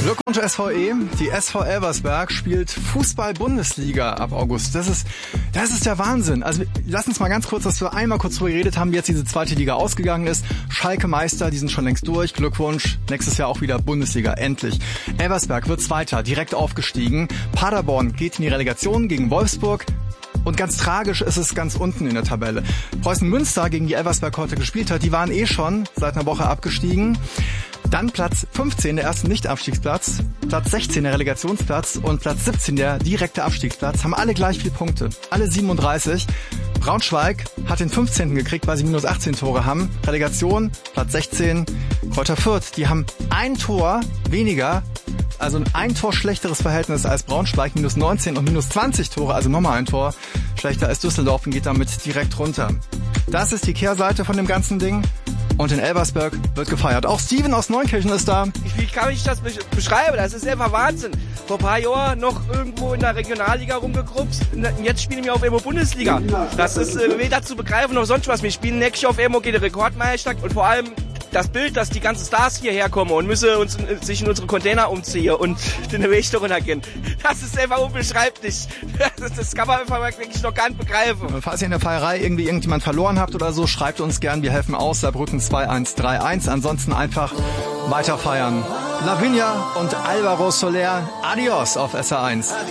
Glückwunsch SVE. Die SV Elversberg spielt Fußball-Bundesliga ab August. Das ist der Wahnsinn. Also lass uns mal ganz kurz, dass wir einmal kurz drüber geredet haben, wie jetzt diese zweite Liga ausgegangen ist. Schalke Meister, die sind schon längst durch. Glückwunsch. Nächstes Jahr auch wieder Bundesliga. Endlich. Elversberg wird Zweiter, direkt aufgestiegen. Paderborn geht in die Relegation gegen Wolfsburg. Und ganz tragisch ist es ganz unten in der Tabelle. Preußen Münster, gegen die Elversberg heute gespielt hat, die waren schon seit einer Woche abgestiegen. Dann Platz 15, der erste Nicht-Abstiegsplatz, Platz 16, der Relegationsplatz und Platz 17, der direkte Abstiegsplatz, haben alle gleich 4 Punkte, alle 37. Braunschweig hat den 15. gekriegt, weil sie minus 18 Tore haben. Relegation, Platz 16. Kräuter Fürth, die haben ein Tor weniger, also ein Tor schlechteres Verhältnis als Braunschweig, minus 19 und minus 20 Tore, also nochmal ein Tor schlechter als Düsseldorf und geht damit direkt runter. Das ist die Kehrseite von dem ganzen Ding. Und in Elversberg wird gefeiert. Auch Steven aus Neunkirchen ist da. Wie kann ich das beschreiben? Das ist einfach Wahnsinn. Vor ein paar Jahren noch irgendwo in der Regionalliga rumgegruppt. Jetzt spielen wir auf einmal Bundesliga. Das ist weder zu begreifen noch sonst was. Wir spielen nächstes Jahr auf einmal gegen den Rekordmeister. Und vor allem das Bild, dass die ganzen Stars hierher kommen und müssen sich in unsere Container umziehen und den Weg da runtergehen. Das ist einfach unbeschreiblich. Das kann man einfach wirklich noch gar nicht begreifen. Falls ihr in der Feierei irgendjemand verloren habt oder so, schreibt uns gern. Wir helfen aus. Saarbrücken 2131. Ansonsten einfach weiter feiern. Lavinia und Alvaro Soler. Adios auf SR1.